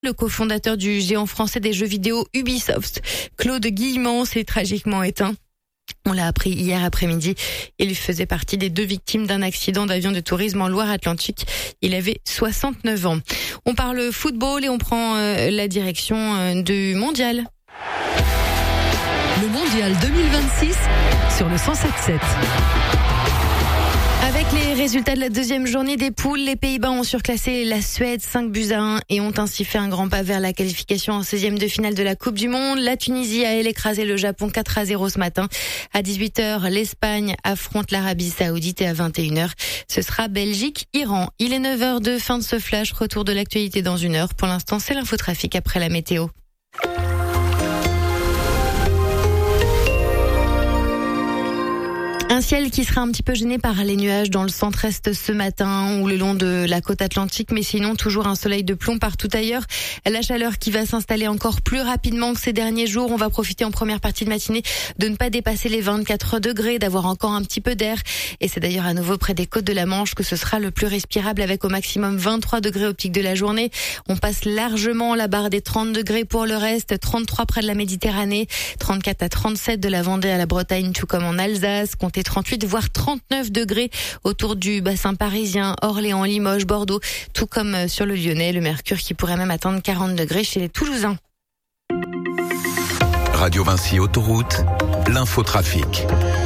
Le cofondateur du géant français des jeux vidéo Ubisoft, Claude Guillemont, s'est tragiquement éteint. On l'a appris hier après-midi. Il faisait partie des 2 victimes d'un accident d'avion de tourisme en Loire-Atlantique. Il avait 69 ans. On parle football et on prend la direction du mondial. Le mondial 2026 sur le 107.7. Avec les résultats de la 2e journée des poules, les Pays-Bas ont surclassé la Suède 5-1 et ont ainsi fait un grand pas vers la qualification en 16e de finale de la Coupe du Monde. La Tunisie a, elle, écrasé le Japon 4-0 ce matin. À 18h, l'Espagne affronte l'Arabie Saoudite et à 21h, ce sera Belgique-Iran. Il est 9h de fin de ce flash. Retour de l'actualité dans 1 heure. Pour l'instant, c'est l'infotrafic après la météo. Un ciel qui sera un petit peu gêné par les nuages dans le centre-est ce matin ou le long de la côte atlantique, mais sinon toujours un soleil de plomb partout ailleurs. La chaleur qui va s'installer encore plus rapidement que ces derniers jours. On va profiter en première partie de matinée de ne pas dépasser les 24 degrés, d'avoir encore un petit peu d'air. Et c'est d'ailleurs à nouveau près des côtes de la Manche que ce sera le plus respirable avec au maximum 23 degrés au pic de la journée. On passe largement la barre des 30 degrés pour le reste, 33 près de la Méditerranée, 34 à 37 de la Vendée à la Bretagne, tout comme en Alsace. Comptez 38 voire 39 degrés autour du bassin parisien, Orléans, Limoges, Bordeaux, tout comme sur le Lyonnais. Le mercure qui pourrait même atteindre 40 degrés chez les Toulousains. Radio Vinci Autoroute, l'infotrafic.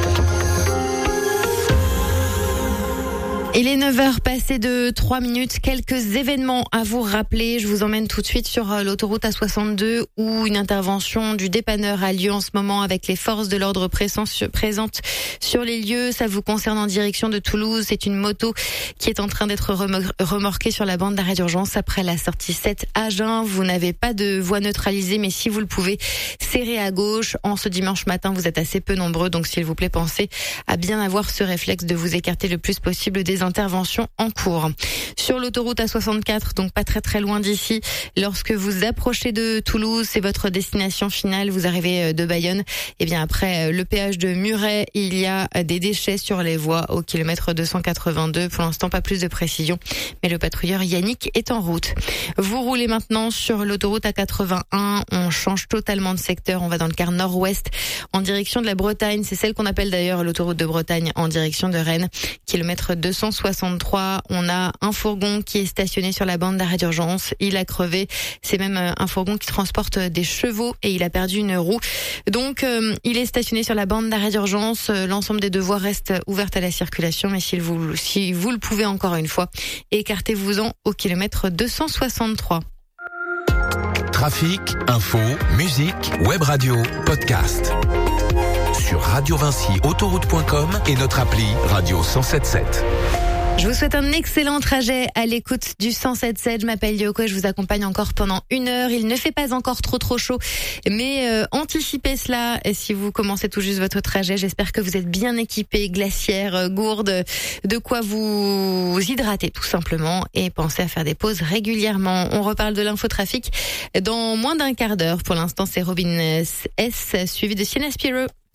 Il est 9h passé de 3 minutes. Quelques événements à vous rappeler. Je vous emmène tout de suite sur l'autoroute A62 où une intervention du dépanneur a lieu en ce moment avec les forces de l'ordre présentes sur les lieux. Ça vous concerne en direction de Toulouse. C'est une moto qui est en train d'être remorquée sur la bande d'arrêt d'urgence après la sortie 7 Agen. Vous n'avez pas de voie neutralisée, mais si vous le pouvez, serrez à gauche. En ce dimanche matin, vous êtes assez peu nombreux, donc s'il vous plaît, pensez à bien avoir ce réflexe de vous écarter le plus possible des interventions en cours. Sur l'autoroute A64, donc pas très loin d'ici, lorsque vous approchez de Toulouse, c'est votre destination finale, vous arrivez de Bayonne, et bien après le péage de Muret, il y a des déchets sur les voies au kilomètre 282. Pour l'instant, pas plus de précision, mais le patrouilleur Yannick est en route. Vous roulez maintenant sur l'autoroute A81, on change totalement de secteur, on va dans le quart nord-ouest en direction de la Bretagne, c'est celle qu'on appelle d'ailleurs l'autoroute de Bretagne en direction de Rennes, kilomètre 263. On a un fourgon qui est stationné sur la bande d'arrêt d'urgence. Il a crevé. C'est même un fourgon qui transporte des chevaux et il a perdu une roue. Donc, il est stationné sur la bande d'arrêt d'urgence. L'ensemble des 2 voies reste ouverte à la circulation. Mais si vous le pouvez encore une fois, écartez-vous-en au kilomètre 263. Trafic, info, musique, web radio, podcast. Sur radiovinciautoroute.com et notre appli Radio 107.7. Je vous souhaite un excellent trajet à l'écoute du 107.7. Je m'appelle Yoko et je vous accompagne encore pendant 1 heure. Il ne fait pas encore trop chaud, mais anticipez cela si vous commencez tout juste votre trajet. J'espère que vous êtes bien équipés, glacières, gourdes, de quoi vous hydrater tout simplement et pensez à faire des pauses régulièrement. On reparle de l'infotrafic dans moins d'1 quart d'heure. Pour l'instant, c'est Robin S. suivi de Sienna Spiro.